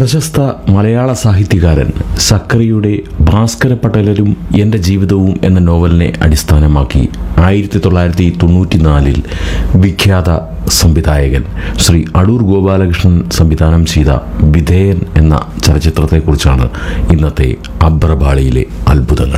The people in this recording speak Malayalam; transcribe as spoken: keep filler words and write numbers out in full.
പ്രശസ്ത മലയാള സാഹിത്യകാരൻ സക്കറിയുടെ ഭാസ്കര പട്ടേലരും എൻ്റെ ജീവിതവും എന്ന നോവലിനെ അടിസ്ഥാനമാക്കി ആയിരത്തി തൊള്ളായിരത്തി തൊണ്ണൂറ്റിനാലിൽ വിഖ്യാത സംവിധായകൻ ശ്രീ അടൂർ ഗോപാലകൃഷ്ണൻ സംവിധാനം ചെയ്ത വിധേയൻ എന്ന ചലച്ചിത്രത്തെക്കുറിച്ചാണ് ഇന്നത്തെ അബ്രപാളിയിലെ അത്ഭുതങ്ങൾ.